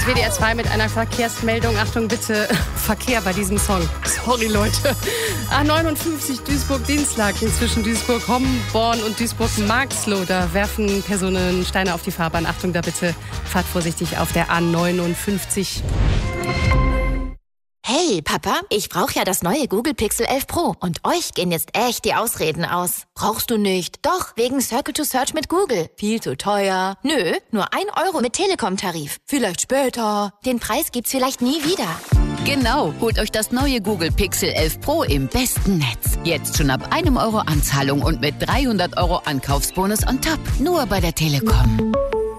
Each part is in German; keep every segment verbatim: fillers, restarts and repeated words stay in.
W D R zwei mit einer Verkehrsmeldung. Achtung bitte, Verkehr bei diesem Song. Sorry Leute. A neunundfünfzig Duisburg-Dinslaken zwischen Duisburg-Homborn und Duisburg-Marxloh. Da werfen Personen Steine auf die Fahrbahn. Achtung da bitte, fahrt vorsichtig auf der A neunundfünfzig. Hey, Papa, ich brauche ja das neue Google Pixel elf Pro. Und euch gehen jetzt echt die Ausreden aus. Brauchst du nicht? Doch, wegen Circle to Search mit Google. Viel zu teuer. Nö, nur ein Euro mit Telekom-Tarif. Vielleicht später. Den Preis gibt's vielleicht nie wieder. Genau, holt euch das neue Google Pixel elf Pro im besten Netz. Jetzt schon ab einem Euro Anzahlung und mit dreihundert Euro Ankaufsbonus on top. Nur bei der Telekom.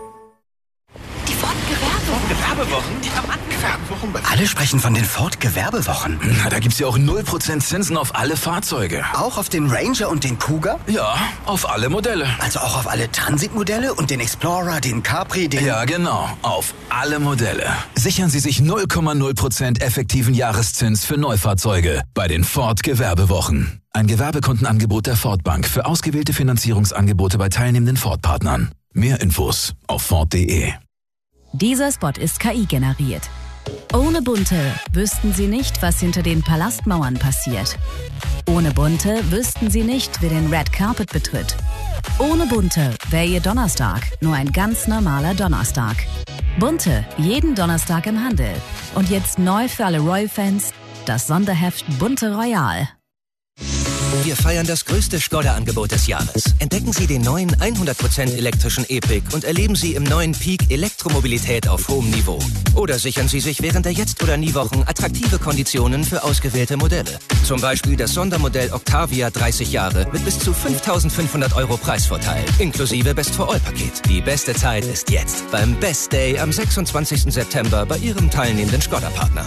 Gewerbewochen? Die haben Gewerbewochen. Alle sprechen von den Ford-Gewerbewochen. Na, da gibt's ja auch null Prozent Zinsen auf alle Fahrzeuge. Auch auf den Ranger und den Kuga? Ja, auf alle Modelle. Also auch auf alle Transit-Modelle und den Explorer, den Capri, den... Ja, genau. Auf alle Modelle. Sichern Sie sich null Komma null Prozent effektiven Jahreszins für Neufahrzeuge bei den Ford-Gewerbewochen. Ein Gewerbekundenangebot der Ford Bank für ausgewählte Finanzierungsangebote bei teilnehmenden Ford-Partnern. Mehr Infos auf Ford punkt de. Dieser Spot ist K I generiert. Ohne Bunte wüssten Sie nicht, was hinter den Palastmauern passiert. Ohne Bunte wüssten Sie nicht, wer den Red Carpet betritt. Ohne Bunte wäre Ihr Donnerstag nur ein ganz normaler Donnerstag. Bunte, jeden Donnerstag im Handel. Und jetzt neu für alle Royal-Fans, das Sonderheft Bunte Royal. Wir feiern das größte Skoda-Angebot des Jahres. Entdecken Sie den neuen hundert Prozent elektrischen E-Pick und erleben Sie im neuen Peak Elektromobilität auf hohem Niveau. Oder sichern Sie sich während der Jetzt- oder Nie-Wochen attraktive Konditionen für ausgewählte Modelle. Zum Beispiel das Sondermodell Octavia dreißig Jahre mit bis zu fünftausendfünfhundert Euro Preisvorteil, inklusive Best-for-All-Paket. Die beste Zeit ist jetzt beim Best Day am sechsundzwanzigsten September bei Ihrem teilnehmenden Skoda-Partner.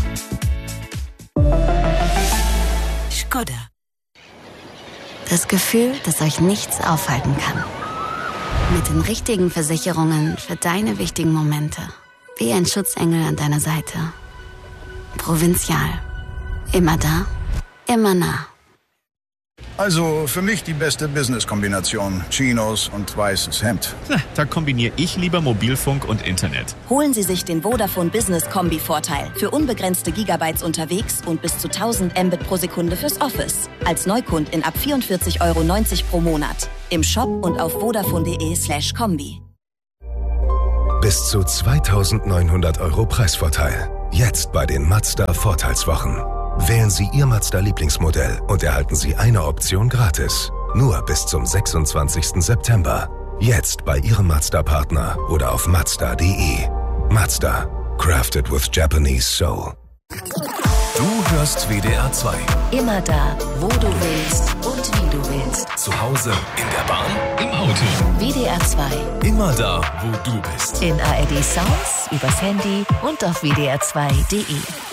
Skoda. Das Gefühl, dass euch nichts aufhalten kann. Mit den richtigen Versicherungen für deine wichtigen Momente. Wie ein Schutzengel an deiner Seite. Provinzial. Immer da, immer nah. Also für mich die beste Business-Kombination. Chinos und weißes Hemd. Na, da kombiniere ich lieber Mobilfunk und Internet. Holen Sie sich den Vodafone Business Kombi-Vorteil. Für unbegrenzte Gigabytes unterwegs und bis zu tausend Mbit pro Sekunde fürs Office. Als Neukundin ab vierundvierzig Euro neunzig pro Monat. Im Shop und auf vodafone.de slash Kombi. Bis zu zweitausendneunhundert Euro Preisvorteil. Jetzt bei den Mazda Vorteilswochen. Wählen Sie Ihr Mazda-Lieblingsmodell und erhalten Sie eine Option gratis. Nur bis zum sechsundzwanzigsten September. Jetzt bei Ihrem Mazda-Partner oder auf mazda punkt de. Mazda. Crafted with Japanese Soul. Du hörst W D R zwei. Immer da, wo du willst und wie du willst. Zu Hause, in der Bahn, im Auto. W D R zwei. Immer da, wo du bist. In A R D Sounds, übers Handy und auf w d r zwei punkt de.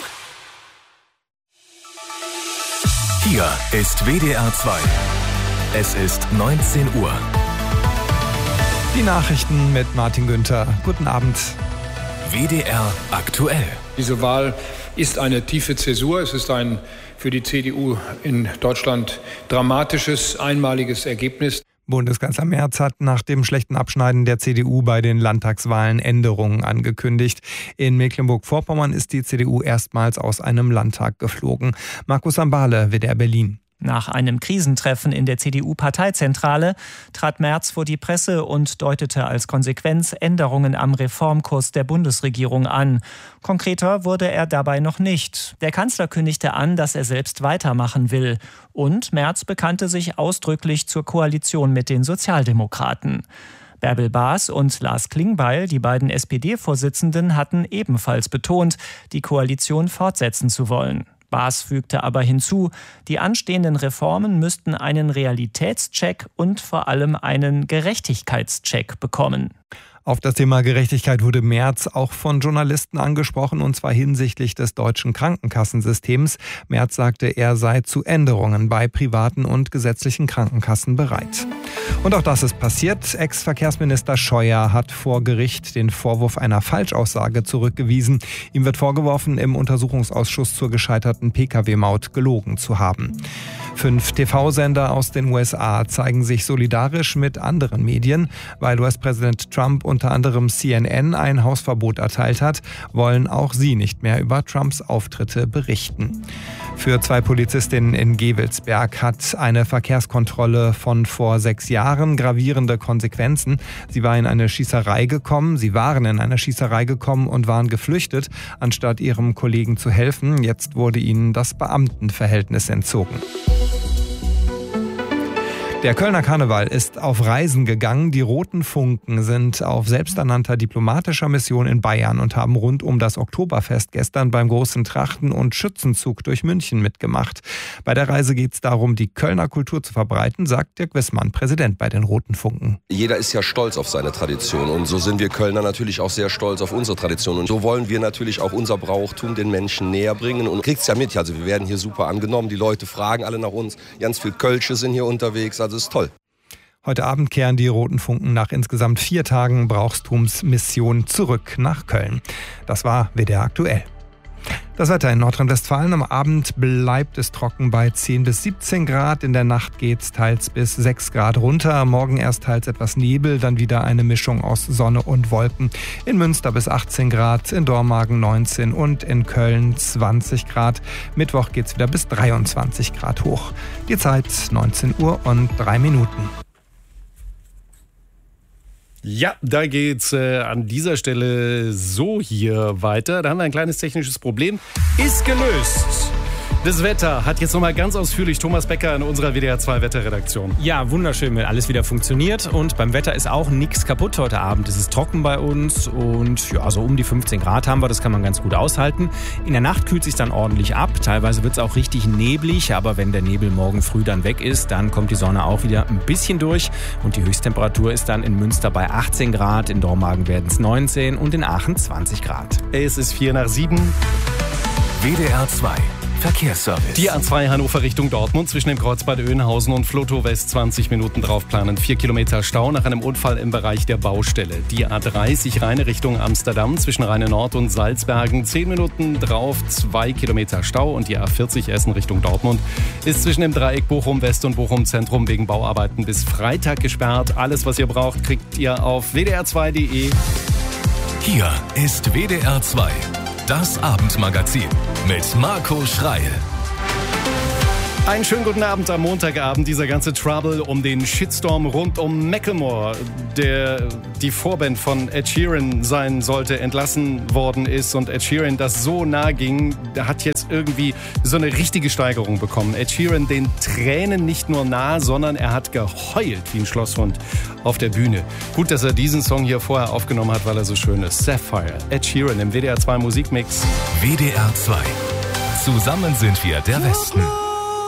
Hier ist W D R zwei. Es ist neunzehn Uhr. Die Nachrichten mit Martin Günther. Guten Abend. W D R aktuell. Diese Wahl ist eine tiefe Zäsur. Es ist ein für die C D U in Deutschland dramatisches, einmaliges Ergebnis. Bundeskanzler Merz hat nach dem schlechten Abschneiden der C D U bei den Landtagswahlen Änderungen angekündigt. In Mecklenburg-Vorpommern ist die C D U erstmals aus einem Landtag geflogen. Markus Sambale, W D R Berlin. Nach einem Krisentreffen in der C D U-Parteizentrale trat Merz vor die Presse und deutete als Konsequenz Änderungen am Reformkurs der Bundesregierung an. Konkreter wurde er dabei noch nicht. Der Kanzler kündigte an, dass er selbst weitermachen will. Und Merz bekannte sich ausdrücklich zur Koalition mit den Sozialdemokraten. Bärbel Baas und Lars Klingbeil, die beiden S P D-Vorsitzenden, hatten ebenfalls betont, die Koalition fortsetzen zu wollen. Baas fügte aber hinzu, die anstehenden Reformen müssten einen Realitätscheck und vor allem einen Gerechtigkeitscheck bekommen. Auf das Thema Gerechtigkeit wurde Merz auch von Journalisten angesprochen, und zwar hinsichtlich des deutschen Krankenkassensystems. Merz sagte, er sei zu Änderungen bei privaten und gesetzlichen Krankenkassen bereit. Und auch das ist passiert. Ex-Verkehrsminister Scheuer hat vor Gericht den Vorwurf einer Falschaussage zurückgewiesen. Ihm wird vorgeworfen, im Untersuchungsausschuss zur gescheiterten Pkw-Maut gelogen zu haben. Fünf T V-Sender aus den U S A zeigen sich solidarisch mit anderen Medien. Weil U S-Präsident Trump unter anderem C N N ein Hausverbot erteilt hat, wollen auch sie nicht mehr über Trumps Auftritte berichten. Für zwei Polizistinnen in Gevelsberg hat eine Verkehrskontrolle von vor sechs Jahren gravierende Konsequenzen. Sie war in eine Schießerei gekommen, sie waren in eine Schießerei gekommen und waren geflüchtet, anstatt ihrem Kollegen zu helfen. Jetzt wurde ihnen das Beamtenverhältnis entzogen. Der Kölner Karneval ist auf Reisen gegangen. Die Roten Funken sind auf selbsternannter diplomatischer Mission in Bayern und haben rund um das Oktoberfest gestern beim großen Trachten- und Schützenzug durch München mitgemacht. Bei der Reise geht es darum, die Kölner Kultur zu verbreiten, sagt Dirk Wissmann, Präsident bei den Roten Funken. Jeder ist ja stolz auf seine Tradition und so sind wir Kölner natürlich auch sehr stolz auf unsere Tradition. Und so wollen wir natürlich auch unser Brauchtum den Menschen näher bringen. Und kriegt's ja mit, also wir werden hier super angenommen, die Leute fragen alle nach uns, ganz viel Kölsche sind hier unterwegs, also das ist toll. Heute Abend kehren die Roten Funken nach insgesamt vier Tagen Brauchtumsmission zurück nach Köln. Das war W D R aktuell. Das Wetter in Nordrhein-Westfalen: Am Abend bleibt es trocken bei zehn bis siebzehn Grad. In der Nacht geht es teils bis sechs Grad runter. Morgen erst teils etwas Nebel, dann wieder eine Mischung aus Sonne und Wolken. In Münster bis achtzehn Grad, in Dormagen neunzehn und in Köln zwanzig Grad. Mittwoch geht es wieder bis dreiundzwanzig Grad hoch. Die Zeit neunzehn Uhr und drei Minuten. Ja, da geht's äh, an dieser Stelle so hier weiter. Da haben wir ein kleines technisches Problem. Ist gelöst. Das Wetter hat jetzt nochmal ganz ausführlich Thomas Becker in unserer W D R zwei Wetterredaktion. Ja, wunderschön, wenn alles wieder funktioniert. Und beim Wetter ist auch nichts kaputt heute Abend. Es ist trocken bei uns und ja, so um die fünfzehn Grad haben wir. Das kann man ganz gut aushalten. In der Nacht kühlt es sich dann ordentlich ab. Teilweise wird es auch richtig neblig. Aber wenn der Nebel morgen früh dann weg ist, dann kommt die Sonne auch wieder ein bisschen durch. Und die Höchsttemperatur ist dann in Münster bei achtzehn Grad. In Dormagen werden es neunzehn und in Aachen zwanzig Grad. Es ist vier nach sieben. W D R zwei Verkehrsservice. Die A zwei Hannover Richtung Dortmund zwischen dem Kreuzbad Oeynhausen und Flotow West zwanzig Minuten draufplanen. Vier Kilometer Stau nach einem Unfall im Bereich der Baustelle. Die A dreißig Rheine Richtung Amsterdam zwischen Rheine Nord und Salzbergen. Zehn Minuten drauf, zwei Kilometer Stau. Und die A vierzig Essen Richtung Dortmund ist zwischen dem Dreieck Bochum West und Bochum Zentrum wegen Bauarbeiten bis Freitag gesperrt. Alles, was ihr braucht, kriegt ihr auf w d r zwei punkt d e. Hier ist W D R zwei. Das Abendmagazin mit Marco Schreil. Einen schönen guten Abend am Montagabend. Dieser ganze Trouble um den Shitstorm rund um Macklemore, der die Vorband von Ed Sheeran sein sollte, entlassen worden ist und Ed Sheeran das so nah ging, der hat jetzt irgendwie so eine richtige Steigerung bekommen. Ed Sheeran den Tränen nicht nur nah, sondern er hat geheult wie ein Schlosshund auf der Bühne. Gut, dass er diesen Song hier vorher aufgenommen hat, weil er so schön ist. Sapphire, Ed Sheeran im W D R zwei Musikmix. W D R zwei. Zusammen sind wir der Westen.